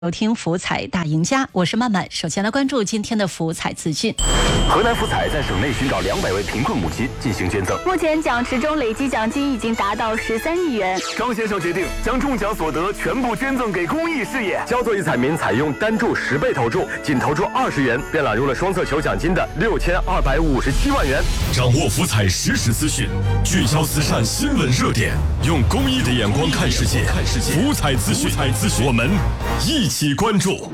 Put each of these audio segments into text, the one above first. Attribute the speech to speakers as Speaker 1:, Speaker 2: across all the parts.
Speaker 1: 收听福彩大赢家，我是曼曼。首先来关注今天的福彩资讯。
Speaker 2: 河南福彩在省内寻找200位贫困母亲进行捐赠，
Speaker 3: 目前奖池中累计奖金已经达到13亿元。
Speaker 2: 张先生决定将中奖所得全部捐赠给公益事业。焦作一彩民采用单注10倍投注，仅投注20元，便揽入了双色球奖金的6257万元。
Speaker 4: 掌握福彩实时资讯，聚焦慈善新闻热点，用公益的眼光看世界。福彩资讯，我们一起关注。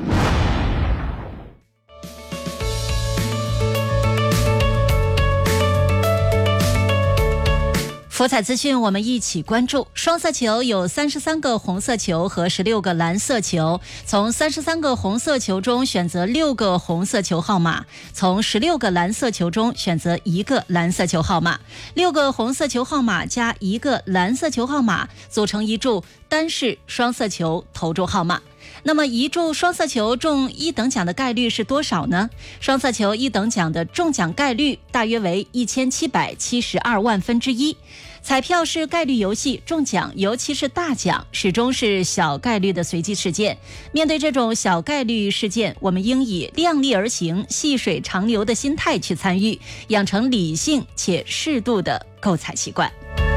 Speaker 1: 福彩资讯，我们一起关注。双色球有33个红色球和16个蓝色球，从33个红色球中选择6个红色球号码，从16个蓝色球中选择1个蓝色球号码，6个红色球号码加1个蓝色球号码组成一注单式双色球投注号码。那么一注双色球中1等奖的概率是多少呢？双色球1等奖的中奖概率大约为1772万分之一。彩票是概率游戏，中奖尤其是大奖始终是小概率的随机事件。面对这种小概率事件，我们应以量力而行、细水长流的心态去参与，养成理性且适度的购彩习惯。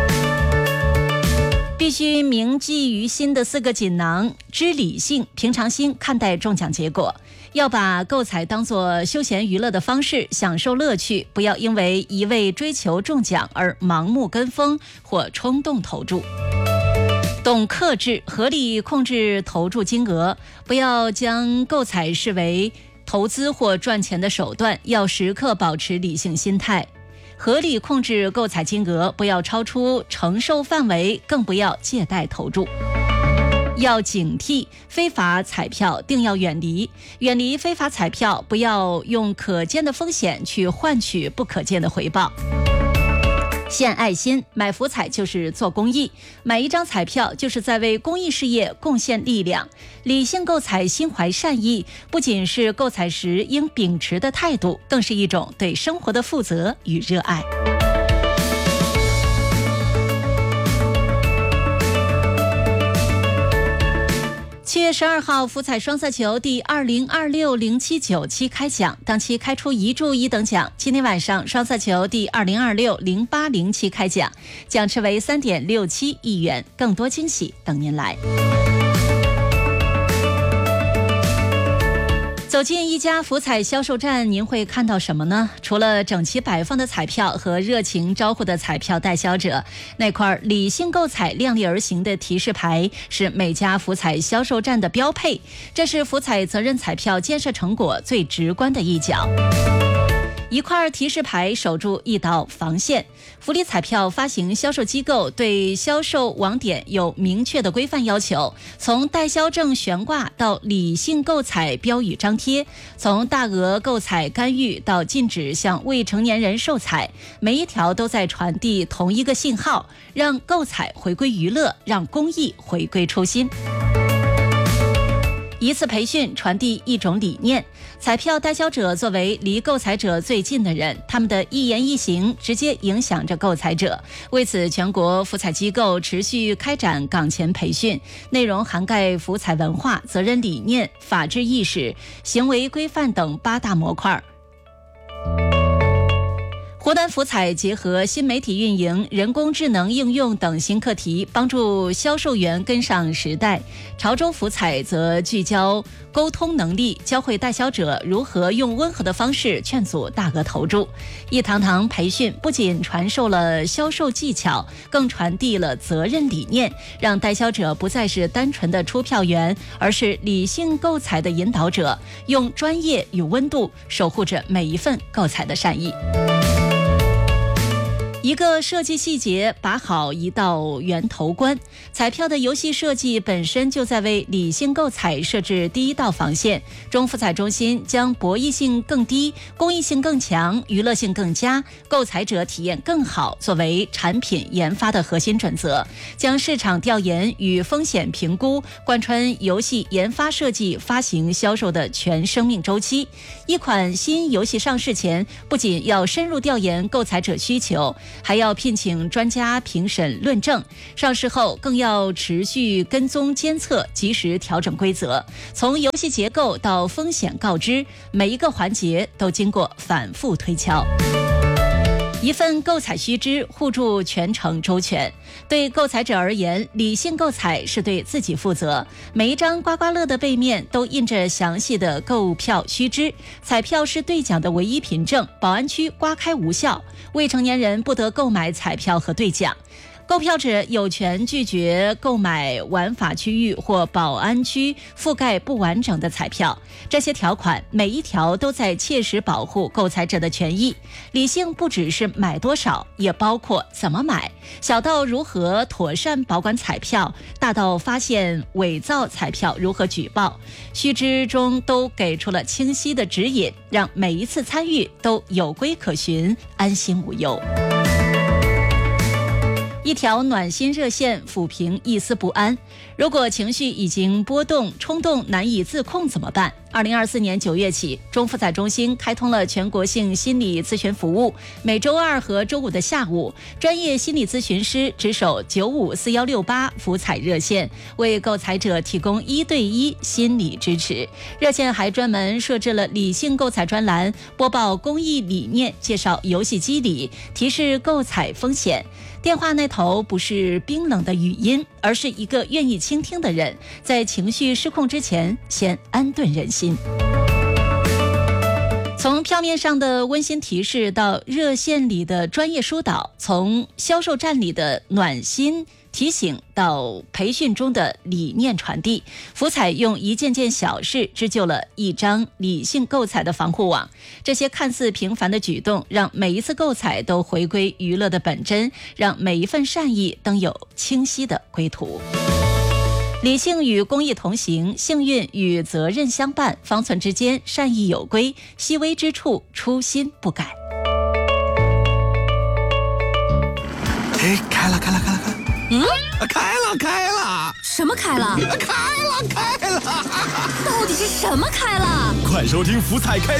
Speaker 1: 必须铭记于心的4个锦囊：知理性、平常心看待中奖结果，要把购彩当作休闲娱乐的方式，享受乐趣，不要因为一味追求中奖而盲目跟风或冲动投注。懂克制，合理控制投注金额，不要将购彩视为投资或赚钱的手段，要时刻保持理性心态。合理控制购彩金额，不要超出承受范围，更不要借贷投注。要警惕非法彩票，定要远离非法彩票，不要用可见的风险去换取不可见的回报。献爱心，买福彩就是做公益，买一张彩票就是在为公益事业贡献力量。理性购彩，心怀善意，不仅是购彩时应秉持的态度，更是一种对生活的负责与热爱。7月12号，福彩双色球第2026-079期开奖，当期开出1注1等奖。今天晚上，双色球第2026-080期开奖，奖池为3.67亿元，更多惊喜等您来。走进一家福彩销售站，您会看到什么呢？除了整齐摆放的彩票和热情招呼的彩票代销者，那块理性购彩、量力而行的提示牌是每家福彩销售站的标配，这是福彩责任彩票建设成果最直观的一角。一块提示牌守住一道防线。福利彩票发行销售机构对销售网点有明确的规范要求，从代销证悬挂到理性购彩标语张贴，从大额购彩干预到禁止向未成年人售彩，每一条都在传递同一个信号，让购彩回归娱乐，让公益回归初心。一次培训传递一种理念，彩票代销者作为离购彩者最近的人，他们的一言一行直接影响着购彩者。为此，全国福彩机构持续开展岗前培训，内容涵盖福彩文化、责任理念、法治意识、行为规范等8大模块。湖南福彩结合新媒体运营、人工智能应用等新课题，帮助销售员跟上时代。潮州福彩则聚焦沟通能力，教会代销者如何用温和的方式劝阻大额投注。一堂堂培训不仅传授了销售技巧，更传递了责任理念，让代销者不再是单纯的出票员，而是理性购彩的引导者，用专业与温度守护着每一份购彩的善意。一个设计细节，把好一道圆头关。彩票的游戏设计本身就在为理性购彩设置第一道防线。中福彩中心将博弈性更低、公益性更强、娱乐性更佳、购彩者体验更好作为产品研发的核心准则，将市场调研与风险评估贯穿游戏研发设计、发行、销售的全生命周期。一款新游戏上市前，不仅要深入调研购彩者需求， 还要聘请专家评审论证。上市后更要持续跟踪监测，及时调整规则。从游戏结构到风险告知，每一个环节都经过反复推敲。一份购采须知，互助全程周全。对购采者而言，理性购采是对自己负责。每一张刮刮乐的背面都印着详细的购票须知，彩票是兑奖的唯一凭证，保安区刮开无效，未成年人不得购买彩票和兑奖。购票者有权拒绝购买玩法区域或保安区覆盖不完整的彩票。这些条款每一条都在切实保护购采者的权益。理性不只是买多少，也包括怎么买，小到如何妥善保管彩票，大到发现伪造彩票如何举报。须知中都给出了清晰的指引，让每一次参与都有规可循，安心无忧。一条暖心热线抚平一丝不安。如果情绪已经波动，冲动难以自控怎么办？2024年9月起，中妇载中心开通了全国性心理咨询服务，每周二和周五的下午，专业心理咨询师值守954168福彩热线，为购采者提供1对1心理支持。热线还专门设置了理性购采专栏，播报公益理念，介绍游戏机理，提示购采风险。电话那头不是冰冷的语音，而是一个愿意倾听的人，在情绪失控之前，先安顿人心。从票面上的温馨提示到热线里的专业疏导，从销售站里的暖心提醒到培训中的理念传递，福彩用一件件小事织就了一张理性购采的防护网。这些看似平凡的举动，让每一次购采都回归娱乐的本真，让每一份善意都有清晰的归途。理性与公益同行，幸运与责任相伴，方寸之间善意有归，细微之处初心不改。
Speaker 5: 哎，开了！开了！
Speaker 6: 什么开了？
Speaker 5: 开了！
Speaker 6: 到底是什么开了？
Speaker 4: 快收听福彩开